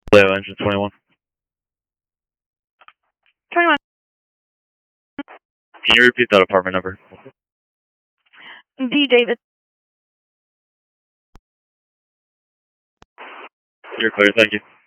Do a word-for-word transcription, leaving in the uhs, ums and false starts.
Leo, engine twenty-one. twenty-one. Can you repeat that apartment number? D. David. You're clear, thank you.